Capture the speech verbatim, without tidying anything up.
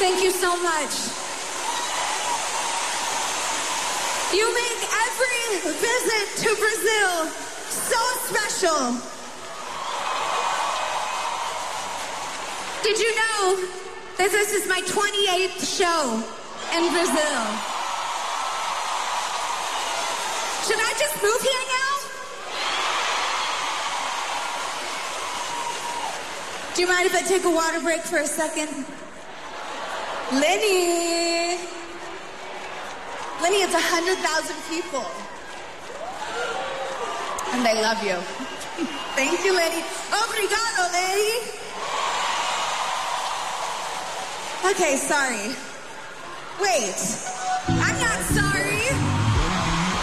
Thank you so much. You make every visit to Brazil so special. Did you know that this is my twenty-eighth show in Brazil? Should I just move here now? Do you mind if I take a water break for a second? Lenny. Lenny, it's one hundred thousand people. And they love you. Thank you, Lenny. Obrigado, Lenny. Okay, sorry. Wait, I'm not sorry.